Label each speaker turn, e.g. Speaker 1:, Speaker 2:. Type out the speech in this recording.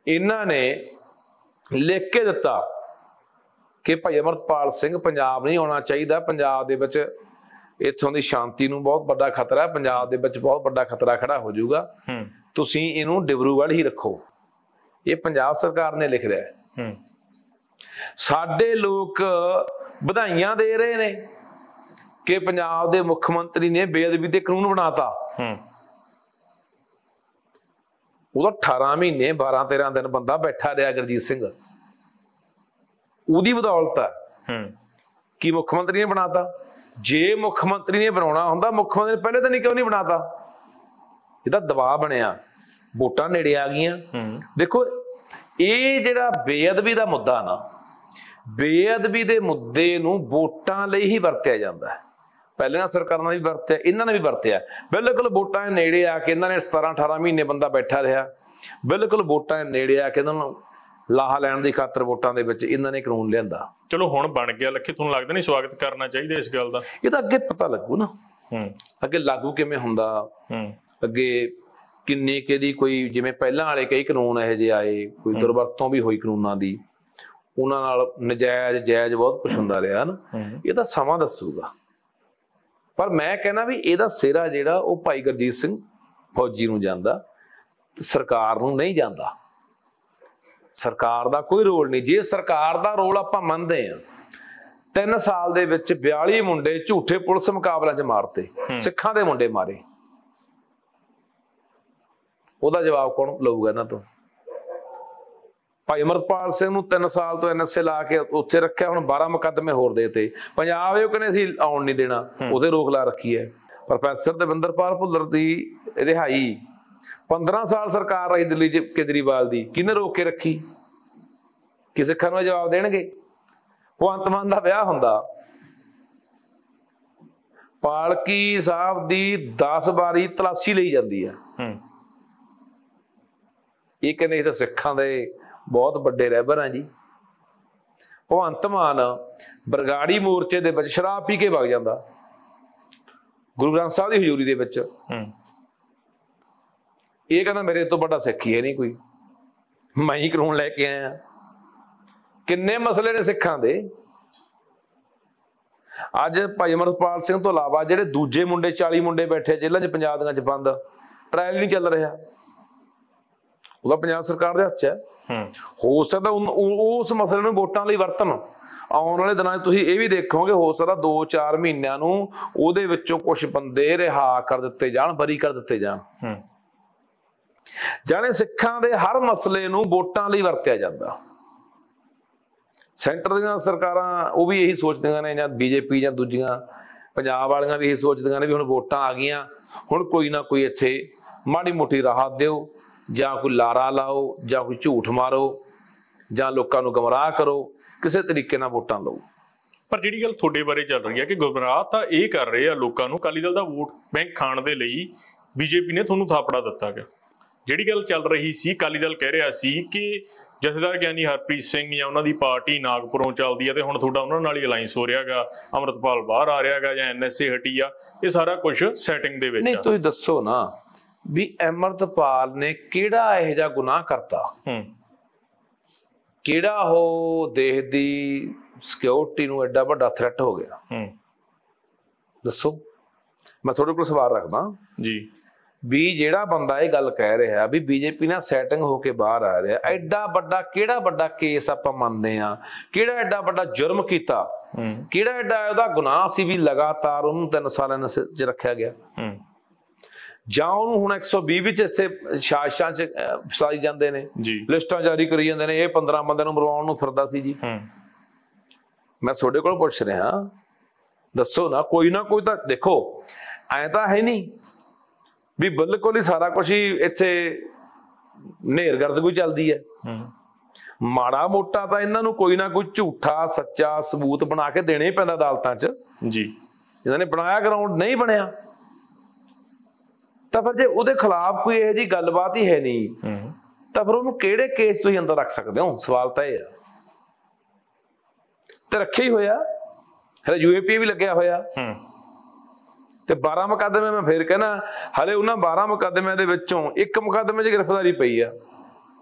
Speaker 1: ਇਹਨਾਂ ਨੇ ਲਿਖ ਕੇ ਦਿੱਤਾ कि भाई अमरतपाल सिंह पंजाब नहीं आना चाहिए, पंजाब दे विच इत्थों दी शांति नूं बहुत बड़ा खतरा है, पंजाब दे विच बहुत बड़ा खतरा खड़ा हो जाऊगा, तुसीं इहनूं डिब्रूगढ़ ही रखो। ये पंजाब सरकार ने लिख रहा है। साडे लोग बधाइयां दे रहे ने कि पंजाब दे मुख मंत्री ने बेअदबी ते कानून बनाता। उहदा 18 महीने 12-13 दिन बंदा बैठा रहा गुरजीत सिंह, ਉਹਦੀ ਬਦੌਲਤ ਹੈ ਕਿ ਮੁੱਖ ਮੰਤਰੀ ਨੇ ਬਣਾਤਾ। ਜੇ ਮੁੱਖ ਮੰਤਰੀ ਨੇ ਬਣਾਉਣਾ ਹੁੰਦਾ ਮੁੱਖ ਮੰਤਰੀ ਪਹਿਲੇ ਤਾਂ ਕਿਉਂ ਨਹੀਂ ਬਣਾਤਾ? ਇਹਦਾ ਦਬਾਅ ਬਣਿਆ, ਵੋਟਾਂ ਨੇੜੇ ਆ ਗਈਆਂ। ਦੇਖੋ ਇਹ ਜਿਹੜਾ ਬੇਅਦਬੀ ਦਾ ਮੁੱਦਾ ਨਾ, ਬੇਅਦਬੀ ਦੇ ਮੁੱਦੇ ਨੂੰ ਵੋਟਾਂ ਲਈ ਹੀ ਵਰਤਿਆ ਜਾਂਦਾ ਹੈ। ਪਹਿਲੀਆਂ ਸਰਕਾਰਾਂ ਨੇ ਵੀ ਵਰਤਿਆ, ਇਹਨਾਂ ਨੇ ਵੀ ਵਰਤਿਆ। ਬਿਲਕੁਲ ਵੋਟਾਂ ਦੇ ਨੇੜੇ ਆ ਕੇ ਇਹਨਾਂ ਨੇ 17-18 ਮਹੀਨੇ ਬੰਦਾ ਬੈਠਾ ਰਿਹਾ, ਬਿਲਕੁਲ ਵੋਟਾਂ ਦੇ ਨੇੜੇ ਆ ਕੇ ਇਹਨਾਂ ਨੂੰ ਲਾਹਾ ਲੈਣ ਦੀ ਖਾਤਰ ਵੋਟਾਂ ਦੇ ਵਿੱਚ ਇਹਨਾਂ ਨੇ ਕਾਨੂੰਨ ਲਿਆਂਦਾ।
Speaker 2: ਚਲੋ ਹੁਣ ਬਣ ਗਿਆ ਲੱਖੇ, ਤੁਹਾਨੂੰ ਲੱਗਦਾ ਨਹੀਂ ਸਵਾਗਤ ਕਰਨਾ ਚਾਹੀਦਾ ਇਸ ਗੱਲ ਦਾ?
Speaker 1: ਇਹ ਤਾਂ ਅੱਗੇ ਪਤਾ ਲੱਗੂ ਨਾ, ਅੱਗੇ ਲਾਗੂ ਕਿਵੇਂ ਹੁੰਦਾ, ਅੱਗੇ ਕਿੰਨੇ ਕਿਹਦੀ ਕੋਈ, ਜਿਵੇਂ ਪਹਿਲਾਂ ਵਾਲੇ ਕਈ ਕਾਨੂੰਨ ਇਹੋ ਜਿਹੇ ਆਏ, ਕੋਈ ਦੁਰਵਰਤੋਂ ਵੀ ਹੋਈ ਕਾਨੂੰਨਾਂ ਦੀ, ਉਹਨਾਂ ਨਾਲ ਨਜਾਇਜ਼ ਜਾਇਜ਼ ਬਹੁਤ ਕੁਛ ਹੁੰਦਾ ਰਿਹਾ ਨਾ। ਇਹ ਤਾਂ ਸਮਾਂ ਦੱਸੂਗਾ। ਪਰ ਮੈਂ ਕਹਿੰਦਾ ਵੀ ਇਹਦਾ ਸਿਰਾ ਜਿਹੜਾ ਉਹ ਭਾਈ ਗੁਰਜੀਤ ਸਿੰਘ ਫੌਜੀ ਨੂੰ ਜਾਂਦਾ, ਸਰਕਾਰ ਨੂੰ ਨਹੀਂ ਜਾਂਦਾ। ਸਰਕਾਰ ਦਾ ਕੋਈ ਰੋਲ ਨਹੀਂ। ਜੇ ਸਰਕਾਰ ਦਾ ਰੋਲ ਆਪਾਂ ਮੰਨਦੇ ਹਾਂ, 3 ਸਾਲ ਦੇ ਵਿੱਚ 42 ਮੁੰਡੇ ਝੂਠੇ ਪੁਲਿਸ ਮੁਕਾਬਲਿਆਂ 'ਚ ਮਾਰਤੇ, ਸਿੱਖਾਂ ਦੇ ਮੁੰਡੇ ਮਾਰੇ, ਉਹਦਾ ਜਵਾਬ ਕੌਣ ਲਊਗਾ ਇਹਨਾਂ ਤੋਂ? ਭਾਈ ਅਮਰਤਪਾਲ ਸਿੰਘ ਨੂੰ 3 ਸਾਲ ਤੋਂ NSA ਲਾ ਕੇ ਉੱਥੇ ਰੱਖਿਆ, ਹੁਣ 12 ਮੁਕੱਦਮੇ ਹੋਰ ਦੇਤੇ। ਪੰਜਾਬ ਇਹ ਕਹਿੰਦੇ ਅਸੀਂ ਆਉਣ ਨਹੀਂ ਦੇਣਾ, ਉਹਦੇ ਰੋਕ ਲਾ ਰੱਖੀ ਹੈ। ਪ੍ਰੋਫੈਸਰ ਦਵਿੰਦਰਪਾਲ ਭੁੱਲਰ ਦੀ ਰਿਹਾਈ 15 ਸਾਲ ਸਰਕਾਰ ਰਹੀ ਦਿੱਲੀ 'ਚ ਕੇਜਰੀਵਾਲ ਦੀ, ਕਿਹਨੇ ਰੋਕ ਕੇ ਰੱਖੀ? ਕਿ ਸਿੱਖਾਂ ਨੂੰ ਜਵਾਬ ਦੇਣਗੇ? ਭਗਵੰਤ ਮਾਨ ਦਾ ਵਿਆਹ ਹੁੰਦਾ, ਪਾਲਕੀ ਸਾਹਿਬ ਦੀ 10 ਵਾਰੀ ਤਲਾਸ਼ੀ ਲਈ ਜਾਂਦੀ ਹੈ। ਇਹ ਕਹਿੰਦੇ ਇਹ ਤਾਂ ਸਿੱਖਾਂ ਦੇ ਬਹੁਤ ਵੱਡੇ ਰਹਿਬਰ ਆ ਜੀ। ਭਗਵੰਤ ਮਾਨ ਬਰਗਾੜੀ ਮੋਰਚੇ ਦੇ ਵਿੱਚ ਸ਼ਰਾਬ ਪੀ ਕੇ ਵਗ ਜਾਂਦਾ, ਗੁਰੂ ਗ੍ਰੰਥ ਸਾਹਿਬ ਦੀ ਹਜ਼ੂਰੀ ਦੇ ਵਿੱਚ। ਇਹ ਕਹਿੰਦਾ ਮੇਰੇ ਤੋਂ ਵੱਡਾ ਸਿੱਖ ਹੀ ਹੈ ਨਹੀਂ ਕੋਈ, ਮੈਂ ਹੀ ਕਾਨੂੰਨ ਲੈ ਕੇ ਆਇਆ। ਕਿੰਨੇ ਮਸਲੇ ਨੇ ਸਿੱਖਾਂ ਦੇ। ਅੱਜ ਭਾਈ ਅਮਰਤਪਾਲ ਸਿੰਘ ਤੋਂ ਇਲਾਵਾ ਜਿਹੜੇ ਦੂਜੇ ਮੁੰਡੇ 40 ਮੁੰਡੇ ਬੈਠੇ ਜੇਲ੍ਹਾਂ 'ਚ ਪੰਜਾਬ ਦੀਆਂ 'ਚ ਬੰਦ, ਟ੍ਰਾਇਲ ਨਹੀਂ ਚੱਲ ਰਿਹਾ, ਉਹਦਾ ਪੰਜਾਬ ਸਰਕਾਰ ਦੇ ਹੱਥ 'ਚ ਹੈ। ਹੋ ਸਕਦਾ ਉਸ ਮਸਲੇ ਨੂੰ ਵੋਟਾਂ ਲਈ ਵਰਤਣ। ਆਉਣ ਵਾਲੇ ਦਿਨਾਂ 'ਚ ਤੁਸੀਂ ਇਹ ਵੀ ਦੇਖੋਗੇ, ਹੋ ਸਕਦਾ 2-4 ਮਹੀਨਿਆਂ ਨੂੰ ਉਹਦੇ ਵਿੱਚੋਂ ਕੁਛ ਬੰਦੇ ਰਿਹਾ ਕਰ ਦਿੱਤੇ ਜਾਣ, ਬਰੀ ਕਰ ਦਿੱਤੇ ਜਾਣ। ਜਾਣੇ ਸਿੱਖਾਂ ਦੇ ਹਰ ਮਸਲੇ ਨੂੰ ਵੋਟਾਂ ਲਈ ਵਰਤਿਆ ਜਾਂਦਾ। ਸੈਂਟਰ ਦੀਆਂ ਸਰਕਾਰਾਂ ਉਹ ਵੀ ਇਹੀ ਸੋਚਦੀਆਂ ਨੇ, ਜਾਂ BJP ਜਾਂ ਦੂਜੀਆਂ ਪੰਜਾਬ ਵਾਲੀਆਂ ਵੀ ਇਹੀ ਸੋਚਦੀਆਂ ਨੇ ਵੀ ਹੁਣ ਵੋਟਾਂ ਆ ਗਈਆਂ, ਹੁਣ ਕੋਈ ਨਾ ਕੋਈ ਇੱਥੇ ਮਾੜੀ ਮੋਟੀ ਰਾਹਤ ਦਿਓ, ਜਾਂ ਕੋਈ ਲਾਰਾ ਲਾਓ, ਜਾਂ ਕੋਈ ਝੂਠ ਮਾਰੋ, ਜਾਂ ਲੋਕਾਂ ਨੂੰ ਗੁੰਮਰਾਹ ਕਰੋ, ਕਿਸੇ ਤਰੀਕੇ ਨਾਲ ਵੋਟਾਂ ਲਓ।
Speaker 2: ਪਰ ਜਿਹੜੀ ਗੱਲ ਤੁਹਾਡੇ ਬਾਰੇ ਚੱਲ ਰਹੀ ਹੈ ਕਿ ਗੁੰਮਰਾਹ ਤਾਂ ਇਹ ਕਰ ਰਹੇ ਆ ਲੋਕਾਂ ਨੂੰ, ਅਕਾਲੀ ਦਲ ਦਾ ਵੋਟ ਬੈਂਕ ਖਾਣ ਦੇ ਲਈ BJP ਨੇ ਤੁਹਾਨੂੰ ਥਾਪੜਾ ਦਿੱਤਾ ਗਿਆ। ਜਿਹੜੀ ਗੱਲ ਚੱਲ ਰਹੀ ਸੀ, ਅਕਾਲੀ ਦਲ ਕਹਿ ਰਿਹਾ ਸੀ ਕਿ ਜਥੇਦਾਰ ਗਿਆਨੀ ਹਰਪ੍ਰੀਤ ਸਿੰਘ ਜਾਂ ਉਹਨਾਂ ਦੀ ਪਾਰਟੀ ਨਾਗਪੁਰੋਂ ਚੱਲਦੀ ਹੈ ਤੇ ਹੁਣ ਤੁਹਾਡਾ ਉਹਨਾਂ ਨਾਲ ਹੀ ਅਲਾਈਅੰਸ ਹੋ ਰਿਹਾ ਗਾ, ਅਮਰਤਪਾਲ ਬਾਹਰ ਆ ਰਿਹਾ ਗਾ ਜਾਂ NSA ਹਟੀ ਆ, ਇਹ ਸਾਰਾ ਕੁਝ ਸੈਟਿੰਗ ਦੇ ਵਿੱਚ। ਨਹੀਂ
Speaker 1: ਤੁਸੀਂ ਦੱਸੋ ਨਾ ਵੀ ਅਮਰਤਪਾਲ ਨੇ ਕਿਹੜਾ ਇਹੋ ਜਿਹਾ ਗੁਨਾਹ ਕਰਤਾ, ਕਿਹੜਾ ਉਹ ਦੇਸ਼ ਦੀ ਸਿਕਿਉਰਿਟੀ ਨੂੰ ਐਡਾ ਵੱਡਾ ਥ੍ਰੈਟ ਹੋ ਗਿਆ? ਦੱਸੋ। ਮੈਂ ਤੁਹਾਡੇ ਕੋਲ ਸਵਾਲ ਰੱਖਦਾ
Speaker 2: ਜੀ
Speaker 1: ਵੀ ਜਿਹੜਾ ਬੰਦਾ ਇਹ ਗੱਲ ਕਹਿ ਰਿਹਾ ਵੀ BJP ਨਾਲ ਸੈਟਿੰਗ ਹੋ ਕੇ ਬਾਹਰ ਆ ਰਿਹਾ, ਐਡਾ ਵੱਡਾ ਕਿਹੜਾ ਵੱਡਾ ਕੇਸ ਆਪਾਂ ਮੰਨਦੇ ਆ, ਕਿਹੜਾ ਐਡਾ ਵੱਡਾ ਜੁਰਮ ਕੀਤਾ, ਕਿਹੜਾ ਐਡਾ ਉਹਦਾ ਗੁਨਾਹ ਸੀ ਵੀ ਲਗਾਤਾਰ ਉਹਨੂੰ 3 ਸਾਲਾਂ ਚ ਰੱਖਿਆ ਗਿਆ, ਜਾਂ ਉਹਨੂੰ ਹੁਣ 120 ਵਿੱਚ ਇੱਥੇ ਸਾਜ਼ਿਸ਼ਾਂ ਚ ਫਸਾਈ ਜਾਂਦੇ ਨੇ, ਲਿਸਟਾਂ ਜਾਰੀ ਕਰੀ ਜਾਂਦੇ ਨੇ, ਇਹ 15 ਬੰਦਿਆਂ ਨੂੰ ਮਰਵਾਉਣ ਨੂੰ ਫਿਰਦਾ ਸੀ ਜੀ। ਮੈਂ ਤੁਹਾਡੇ ਕੋਲ ਪੁੱਛ ਰਿਹਾ, ਦੱਸੋ ਨਾ ਕੋਈ ਤਾਂ ਦੇਖੋ, ਐ ਤਾਂ ਹੈ ਨਹੀਂ ਵੀ ਬਿਲਕੁਲ ਹੀ ਸਾਰਾ ਕੁਛ ਹੀ ਇੱਥੇ ਨੇਰਗਰਦ ਕੋਈ ਚੱਲਦੀ ਹੈ। ਮਾੜਾ ਮੋਟਾ ਤਾਂ ਇਹਨਾਂ ਨੂੰ ਕੋਈ ਨਾ ਕੋਈ ਝੂਠਾ ਸੱਚਾ ਸਬੂਤ ਬਣਾ ਕੇ ਦੇਣੇ ਹੀ ਪੈਂਦਾ ਅਦਾਲਤਾਂ 'ਚ ਜੀ। ਇਹਨਾਂ ਨੇ ਬਣਾਇਆ ਗਰਾਊਂਡ, ਨਹੀਂ ਬਣਿਆ ਤਾਂ ਫਿਰ ਜੇ ਉਹਦੇ ਖਿਲਾਫ ਕੋਈ ਇਹੋ ਜਿਹੀ ਗੱਲਬਾਤ ਹੀ ਹੈ ਨਹੀਂ ਤਾਂ ਫਿਰ ਉਹਨੂੰ ਕਿਹੜੇ ਕੇਸ ਤੁਸੀਂ ਅੰਦਰ ਰੱਖ ਸਕਦੇ ਹੋ? ਸਵਾਲ ਤਾਂ ਇਹ ਆ। ਤੇ ਰੱਖਿਆ ਹੀ ਹੋਇਆ, ਹਲੇ UAP ਵੀ ਲੱਗਿਆ ਹੋਇਆ ਤੇ 12 ਮੁਕੱਦਮੇ। ਮੈਂ ਫੇਰ ਕਹਿਣਾ ਹਲੇ ਉਹਨਾਂ 12 ਮੁਕੱਦਮਿਆਂ ਦੇ ਵਿੱਚੋਂ 1 ਮੁਕੱਦਮੇ 'ਚ ਗ੍ਰਿਫਤਾਰੀ ਪਈ ਆ।